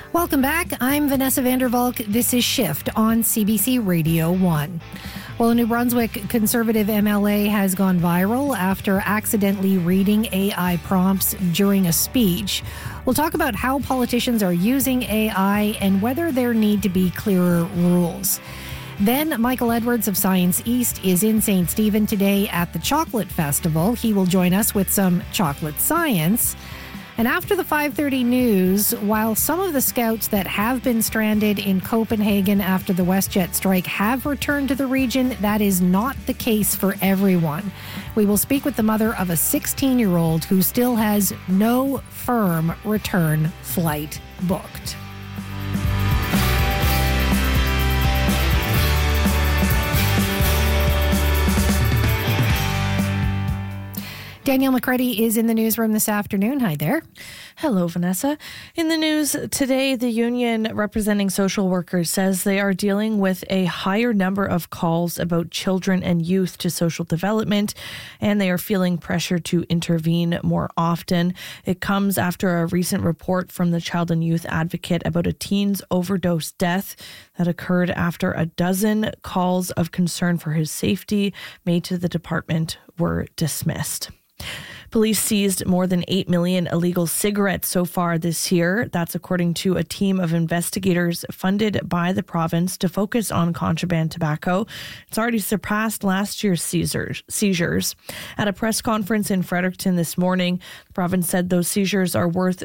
Welcome back. I'm Vanessa Vandervalk. This is Shift on CBC Radio 1. Well, a New Brunswick Conservative MLA has gone viral after accidentally reading AI prompts during a speech. We'll talk about how politicians are using AI and whether there need to be clearer rules. Then Michael Edwards of Science East is in St. Stephen today at the Chocolate Festival. He will join us with some chocolate science. And after the 5:30 news, while some of the scouts that have been stranded in Copenhagen after the WestJet strike have returned to the region, that is not the case for everyone. We will speak with the mother of a 16-year-old who still has no firm return flight booked. Danielle McCreddy is in the newsroom this afternoon. Hi there. Hello, Vanessa. In the news today, the union representing social workers says they are dealing with a higher number of calls about children and youth to social development, and they are feeling pressure to intervene more often. It comes after a recent report from the Child and Youth Advocate about a teen's overdose death that occurred after a dozen calls of concern for his safety made to the department were dismissed. Police seized more than 8 million illegal cigarettes so far this year. That's according to a team of investigators funded by the province to focus on contraband tobacco. It's already surpassed last year's seizures. At a press conference in Fredericton this morning, the province said those seizures are worth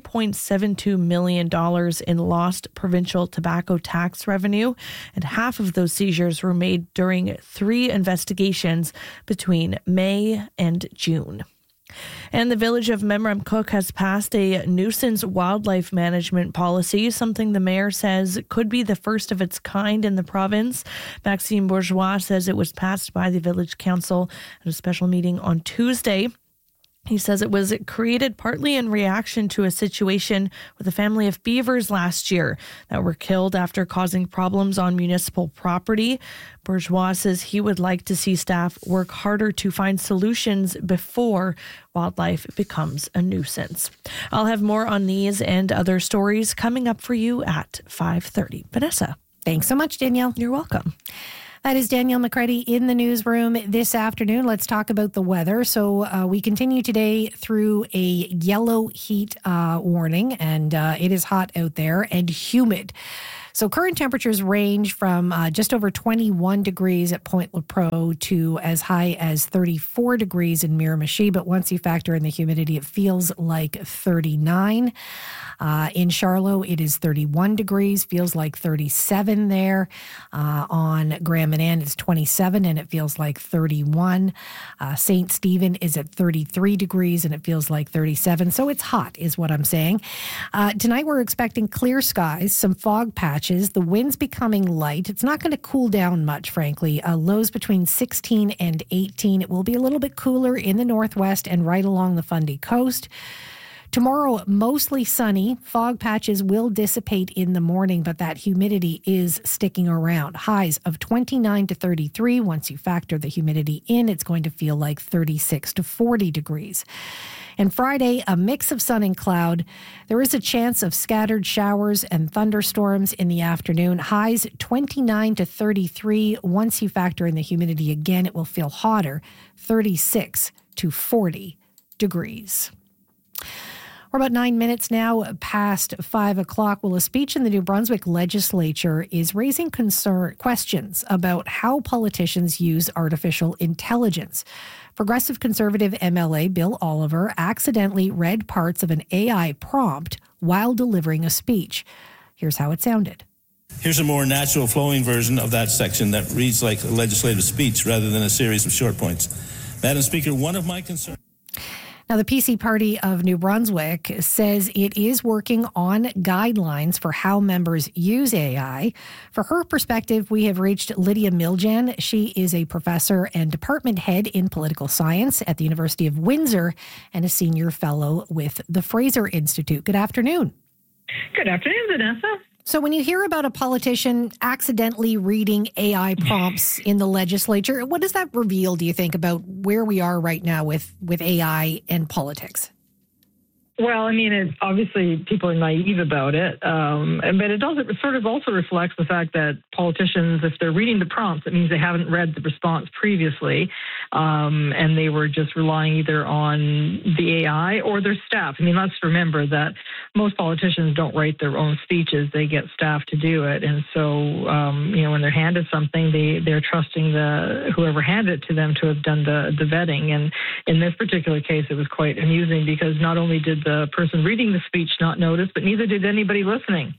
$3.72 million in lost provincial tobacco tax revenue, and half of those seizures were made during 3 investigations between May and June. And the village of Memramcook has passed a nuisance wildlife management policy, something the mayor says could be the first of its kind in the province. Maxime Bourgeois says it was passed by the village council at a special meeting on Tuesday. He says it was created partly in reaction to a situation with a family of beavers last year that were killed after causing problems on municipal property. Bourgeois says he would like to see staff work harder to find solutions before wildlife becomes a nuisance. I'll have more on these and other stories coming up for you at 5:30. Vanessa. Thanks so much, Danielle. You're welcome. That is Danielle McCreddy in the newsroom this afternoon. Let's talk about the weather. So we continue today through a yellow heat warning, and it is hot out there and humid. So current temperatures range from just over 21 degrees at Point Lepreau to as high as 34 degrees in Miramichi. But once you factor in the humidity, it feels like 39. In Charlotte, it is 31 degrees, feels like 37 there. On Grand Manan, it's 27 and it feels like 31. St. Stephen is at 33 degrees and it feels like 37. So it's hot is what I'm saying. Tonight, we're expecting clear skies, some fog patches, the wind's becoming light. It's not going to cool down much, frankly. Lows between 16 and 18. It will be a little bit cooler in the northwest and right along the Fundy coast. Tomorrow, mostly sunny. Fog patches will dissipate in the morning, but that humidity is sticking around. Highs of 29 to 33. Once you factor the humidity in, it's going to feel like 36 to 40 degrees. And Friday, a mix of sun and cloud. There is a chance of scattered showers and thunderstorms in the afternoon. Highs 29 to 33. Once you factor in the humidity again, it will feel hotter, 36 to 40 degrees. We're about 9 minutes now past 5 o'clock. Well, a speech in the New Brunswick legislature is raising questions about how politicians use artificial intelligence. Progressive Conservative MLA Bill Oliver accidentally read parts of an AI prompt while delivering a speech. Here's how it sounded. Here's a more natural flowing version of that section that reads like a legislative speech rather than a series of short points. Madam Speaker, one of my concerns... Now, the PC Party of New Brunswick says it is working on guidelines for how members use AI. For her perspective, we have reached Lydia Miljan. She is a professor and department head in political science at the University of Windsor and a senior fellow with the Fraser Institute. Good afternoon. Good afternoon, Vanessa. So when you hear about a politician accidentally reading AI prompts in the legislature, what does that reveal, do you think, about where we are right now with AI and politics? Well, I mean, obviously people are naive about it, but it sort of also reflects the fact that politicians, if they're reading the prompts, it means they haven't read the response previously, and they were just relying either on the AI or their staff. I mean, let's remember that most politicians don't write their own speeches; they get staff to do it, and so when they're handed something, they're trusting whoever handed it to them to have done the vetting. And in this particular case, it was quite amusing because not only did the person reading the speech not notice, but neither did anybody listening.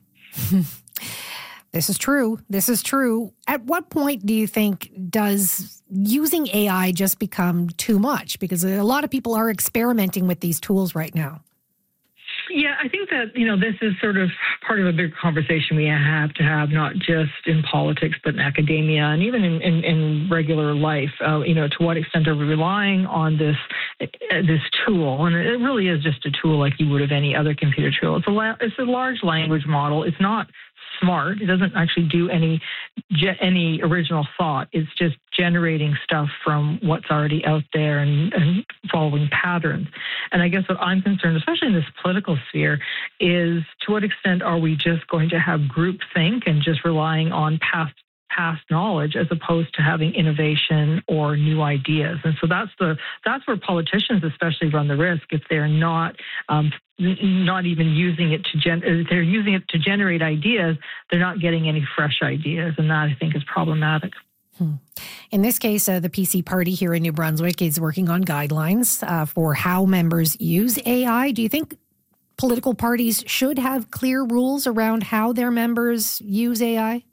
This is true. This is true. At what point do you think does using AI just become too much? Because a lot of people are experimenting with these tools right now. Yeah, I think that, this is sort of part of a big conversation we have to have, not just in politics, but in academia and even in regular life. To what extent are we relying on this tool? And it really is just a tool like you would of any other computer tool. It's a large language model. It's not smart. It doesn't actually do any original thought. It's just generating stuff from what's already out there and following patterns. And I guess what I'm concerned, especially in this political sphere, is to what extent are we just going to have groupthink and just relying on past knowledge as opposed to having innovation or new ideas. And so that's where politicians especially run the risk if they're not even using it they're using it to generate ideas, they're not getting any fresh ideas. And that I think is problematic. In this case, the PC party here in New Brunswick is working on guidelines for how members use AI. Do you think political parties should have clear rules around how their members use AI?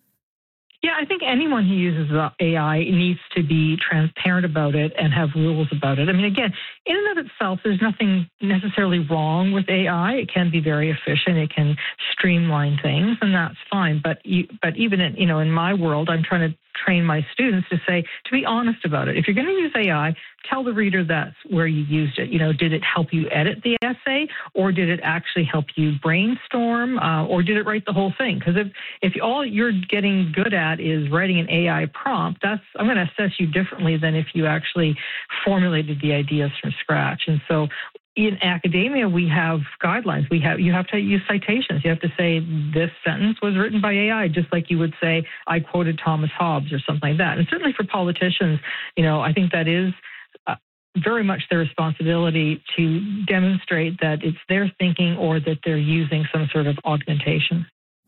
Yeah, I think anyone who uses AI needs to be transparent about it and have rules about it. I mean, again, in and of itself, there's nothing necessarily wrong with AI. It can be very efficient. It can streamline things, and that's fine. But even in my world, I'm trying to train my students to be honest about it. If you're going to use AI, tell the reader that's where you used it. Did it help you edit the essay, or did it actually help you brainstorm, or did it write the whole thing? Because if all you're getting good at is writing an AI prompt, I'm going to assess you differently than if you actually formulated the ideas from scratch. And so in academia, we have guidelines. You have to use citations. You have to say this sentence was written by AI, just like you would say I quoted Thomas Hobbes or something like that. And certainly for politicians, I think that is very much their responsibility to demonstrate that it's their thinking or that they're using some sort of augmentation.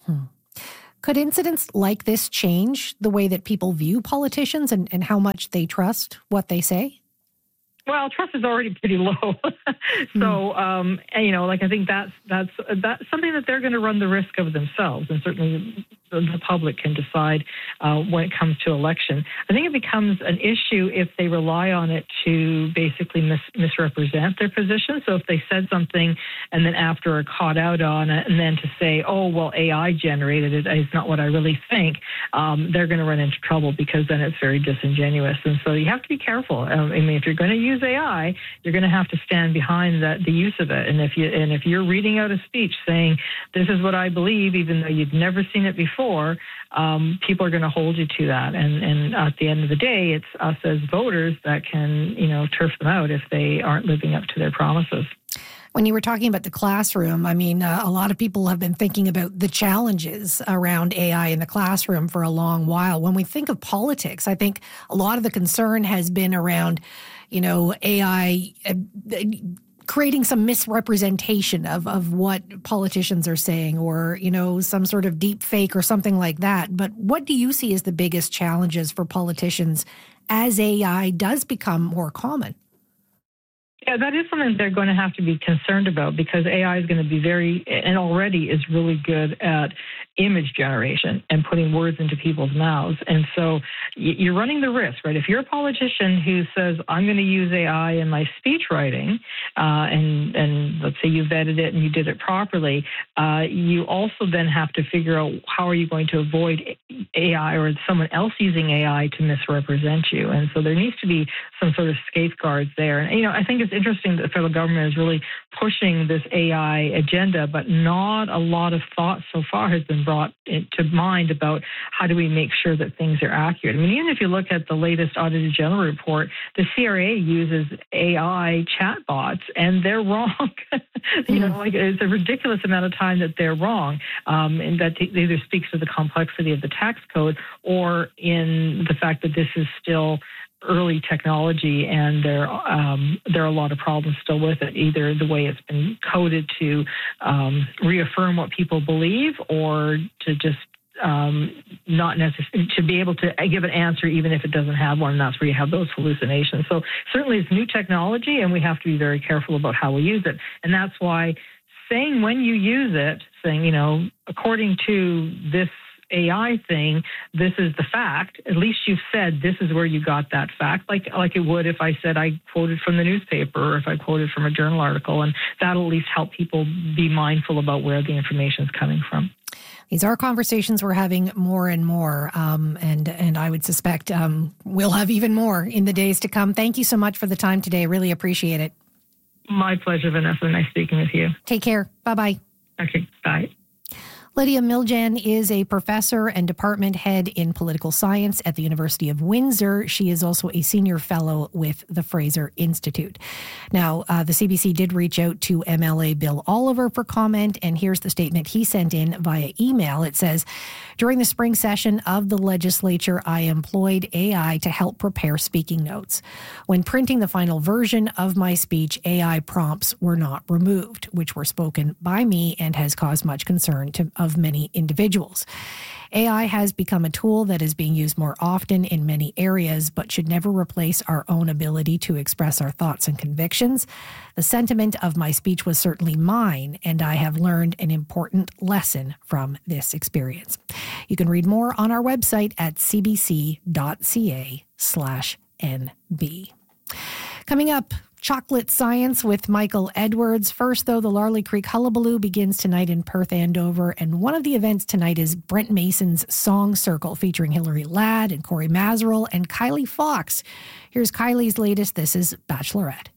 Could incidents like this change the way that people view politicians and how much they trust what they say? Well, trust is already pretty low. So, I think that's something that they're going to run the risk of themselves. And certainly the public can decide when it comes to election. I think it becomes an issue if they rely on it to basically misrepresent their position. So if they said something and then after are caught out on it and then to say, oh, well, AI generated it, it's not what I really think, they're going to run into trouble because then it's very disingenuous. And so you have to be careful. If you're going to use AI, you're going to have to stand behind the use of it. And if you're reading out a speech saying, this is what I believe, even though you've never seen it before, people are going to hold you to that. And at the end of the day, it's us as voters that can, turf them out if they aren't living up to their promises. When you were talking about the classroom, a lot of people have been thinking about the challenges around AI in the classroom for a long while. When we think of politics, I think a lot of the concern has been around, AI creating some misrepresentation of what politicians are saying or, some sort of deep fake or something like that. But what do you see as the biggest challenges for politicians as AI does become more common? Yeah, that is something they're going to have to be concerned about because AI is going to be and already is really good at image generation and putting words into people's mouths. And so you're running the risk, right? If you're a politician who says, I'm going to use AI in my speech writing, and let's say you vetted it and you did it properly, you also then have to figure out how are you going to avoid AI or someone else using AI to misrepresent you. And so there needs to be some sort of safeguards there. And, I think it's interesting that the federal government is really pushing this AI agenda, but not a lot of thought so far has been brought to mind about how do we make sure that things are accurate. I mean, even if you look at the latest Auditor General report, the CRA uses AI chatbots, and they're wrong. Like it's a ridiculous amount of time that they're wrong, and that either speaks to the complexity of the tax code or in the fact that this is still early technology, and there are a lot of problems still with it, either the way it's been coded to reaffirm what people believe, or to just not necessarily to be able to give an answer even if it doesn't have one, and that's where you have those hallucinations. So certainly it's new technology, and we have to be very careful about how we use it. And that's why saying when you use it, saying, according to this AI thing, this is the fact. At least you've said this is where you got that fact, like it would if I said I quoted from the newspaper, or if I quoted from a journal article, and that'll at least help people be mindful about where the information is coming from. These are conversations we're having more and more, and I would suspect we'll have even more in the days to come. Thank you so much for the time today. Really appreciate it. My pleasure, Vanessa. Nice speaking with you. Take care. Bye-bye. Okay, bye. Lydia Miljan is a professor and department head in political science at the University of Windsor. She is also a senior fellow with the Fraser Institute. Now, the CBC did reach out to MLA Bill Oliver for comment, and here's the statement he sent in via email. It says, during the spring session of the legislature, I employed AI to help prepare speaking notes. When printing the final version of my speech, AI prompts were not removed, which were spoken by me and has caused much concern of many individuals. AI has become a tool that is being used more often in many areas, but should never replace our own ability to express our thoughts and convictions. The sentiment of my speech was certainly mine, and I have learned an important lesson from this experience. You can read more on our website at cbc.ca/NB. Coming up, chocolate science with Michael Edwards. First, though, the Larley Creek Hullabaloo begins tonight in Perth Andover, and one of the events tonight is Brent Mason's Song Circle, featuring Hilary Ladd and Corey Mazerel and Kylie Fox. Here's Kylie's latest. This is Bachelorette.